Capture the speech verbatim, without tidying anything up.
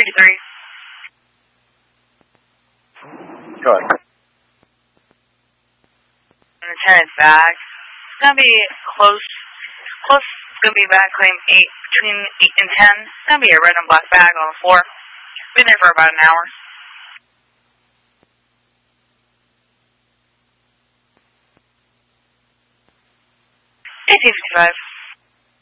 fifty-three. Go ahead. And the tenant's back. It's gonna be close. Close. It's gonna be back claim eight between eight and ten. It's gonna be a red and black bag on the floor. Been there for about an hour. eighteen fifty-five.